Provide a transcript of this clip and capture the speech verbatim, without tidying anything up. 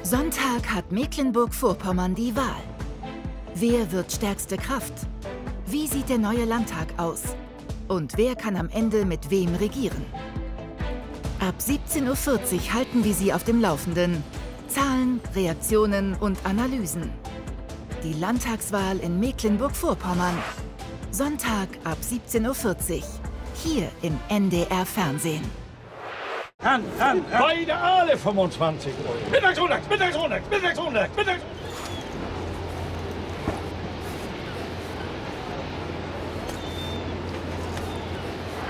Sonntag hat Mecklenburg-Vorpommern die Wahl. Wer wird stärkste Kraft? Wie sieht der neue Landtag aus? Und wer kann am Ende mit wem regieren? Ab siebzehn Uhr vierzig halten wir Sie auf dem Laufenden. Zahlen, Reaktionen und Analysen. Die Landtagswahl in Mecklenburg-Vorpommern. Sonntag ab siebzehn Uhr vierzig. Hier im N D R-Fernsehen. An, an, an. Beide alle fünfundzwanzig Euro. Mittags hundert, mittags hundert, mittags hundert, mittags hundert.